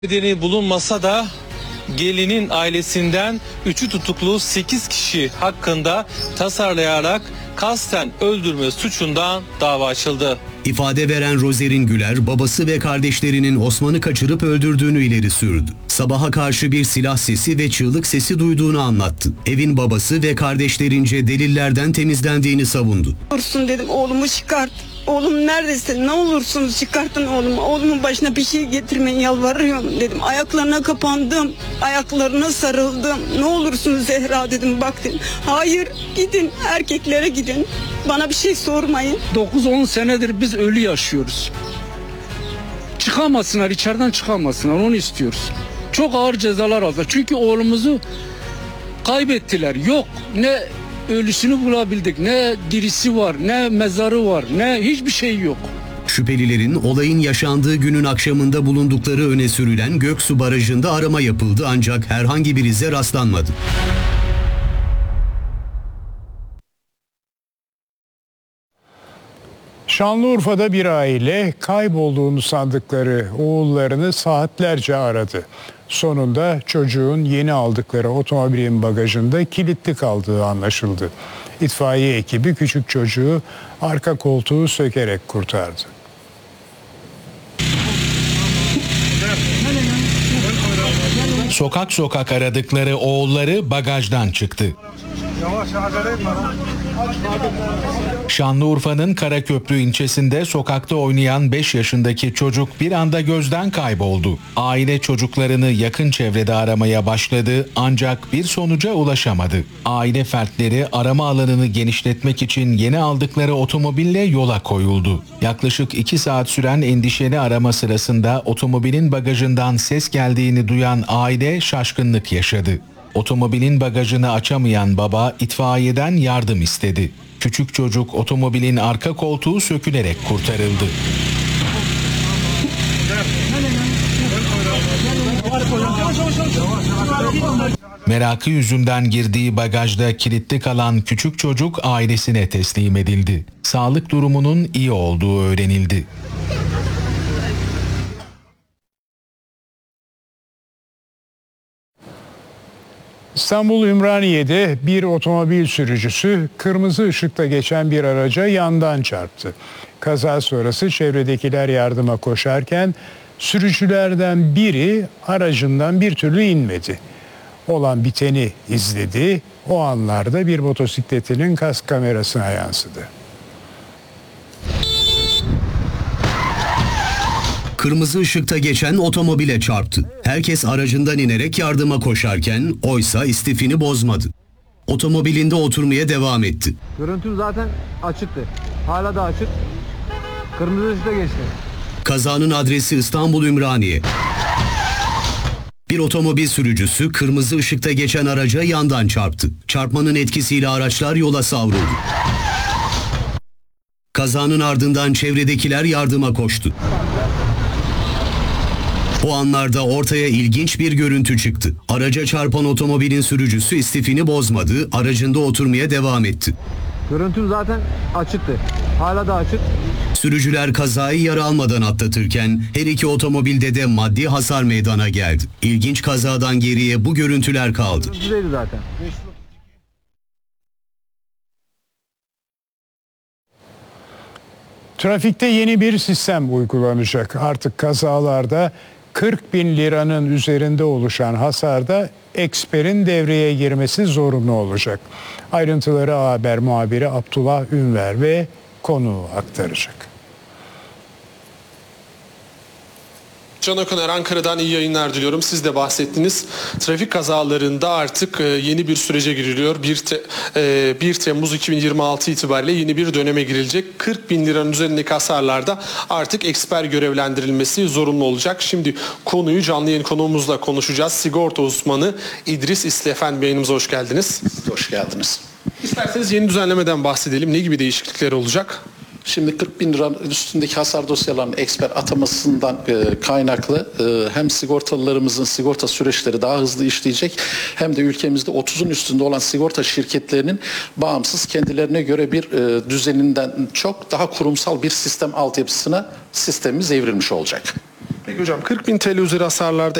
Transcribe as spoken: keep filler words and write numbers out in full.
Bedeni bulunmasa da gelinin ailesinden üçü tutuklu sekiz kişi hakkında tasarlayarak kasten öldürme suçundan dava açıldı. İfade veren Rozer'in Güler, babası ve kardeşlerinin Osman'ı kaçırıp öldürdüğünü ileri sürdü. Sabaha karşı bir silah sesi ve çığlık sesi duyduğunu anlattı. Evin babası ve kardeşlerince delillerden temizlendiğini savundu. Olursun dedim, oğlumu çıkart. Oğlum neredesin? Ne olursunuz çıkartın oğlumu. Oğlumun başına bir şey getirmeyin, yalvarıyorum dedim. Ayaklarına kapandım. Ayaklarına sarıldım. Ne olursunuz Zehra dedim, bak dedim. Hayır, gidin erkeklere gidin. Bana bir şey sormayın. dokuz on senedir biz ölü yaşıyoruz. Çıkamasınlar, içeriden çıkamasınlar, onu istiyoruz. Çok ağır cezalar aldılar. Çünkü oğlumuzu kaybettiler. Yok ne ölüsünü bulabildik, ne dirisi var, ne mezarı var, ne hiçbir şey yok. Şüphelilerin olayın yaşandığı günün akşamında bulundukları öne sürülen Göksu Barajı'nda arama yapıldı ancak herhangi bir ize rastlanmadı. Şanlıurfa'da bir aile kaybolduğunu sandıkları oğullarını saatlerce aradı. Sonunda çocuğun yeni aldıkları otomobilin bagajında kilitli kaldığı anlaşıldı. İtfaiye ekibi küçük çocuğu arka koltuğu sökerek kurtardı. Sokak sokak aradıkları oğulları bagajdan çıktı. Şanlıurfa'nın Karaköprü ilçesinde sokakta oynayan beş yaşındaki çocuk bir anda gözden kayboldu. Aile çocuklarını yakın çevrede aramaya başladı ancak bir sonuca ulaşamadı. Aile fertleri arama alanını genişletmek için yeni aldıkları otomobille yola koyuldu. Yaklaşık iki saat süren endişeli arama sırasında otomobilin bagajından ses geldiğini duyan aile şaşkınlık yaşadı. Otomobilin bagajını açamayan baba itfaiyeden yardım istedi. Küçük çocuk otomobilin arka koltuğu sökülerek kurtarıldı. Merakı yüzünden girdiği bagajda kilitli kalan küçük çocuk ailesine teslim edildi. Sağlık durumunun iyi olduğu öğrenildi. İstanbul Ümraniye'de bir otomobil sürücüsü kırmızı ışıkta geçen bir araca yandan çarptı. Kaza sonrası çevredekiler yardıma koşarken sürücülerden biri aracından bir türlü inmedi. Olan biteni izledi. O anlarda bir motosikletinin kask kamerasına yansıdı. Kırmızı ışıkta geçen otomobile çarptı. Herkes aracından inerek yardıma koşarken oysa istifini bozmadı. Otomobilinde oturmaya devam etti. Görüntüm zaten açıktı. Hala da açık. Kırmızı ışıkta geçti. Kazanın adresi İstanbul Ümraniye. Bir otomobil sürücüsü kırmızı ışıkta geçen araca yandan çarptı. Çarpmanın etkisiyle araçlar yola savruldu. Kazanın ardından çevredekiler yardıma koştu. O anlarda ortaya ilginç bir görüntü çıktı. Araca çarpan otomobilin sürücüsü istifini bozmadı, aracında oturmaya devam etti. Görüntüm zaten açıktı. Hala da açık. Sürücüler kazayı yara almadan atlatırken her iki otomobilde de maddi hasar meydana geldi. İlginç kazadan geriye bu görüntüler kaldı. Görüntüdeydi zaten. Trafikte yeni bir sistem uygulanacak. Artık kazalarda kırk bin liranın üzerinde oluşan hasarda eksperin devreye girmesi zorunlu olacak. Ayrıntıları A Haber muhabiri Abdullah Ünver ve konuğu aktaracak. Can Ökaner, Ankara'dan iyi yayınlar diliyorum. Siz de bahsettiniz. Trafik kazalarında artık yeni bir sürece giriliyor. bir Temmuz iki bin yirmi altı itibariyle yeni bir döneme girilecek. kırk bin liranın üzerindeki hasarlarda artık eksper görevlendirilmesi zorunlu olacak. Şimdi konuyu canlı yayın konuğumuzla konuşacağız. Sigorta uzmanı İdris İslefen yayınımıza hoş geldiniz. Hoş geldiniz. İsterseniz yeni düzenlemeden bahsedelim. Ne gibi değişiklikler olacak? Şimdi kırk bin liranın üstündeki hasar dosyalarının eksper atamasından e, kaynaklı e, hem sigortalılarımızın sigorta süreçleri daha hızlı işleyecek hem de ülkemizde otuzun üstünde olan sigorta şirketlerinin bağımsız kendilerine göre bir e, düzeninden çok daha kurumsal bir sistem altyapısına sistemimiz evrilmiş olacak. Peki hocam kırk bin T L üzeri hasarlarda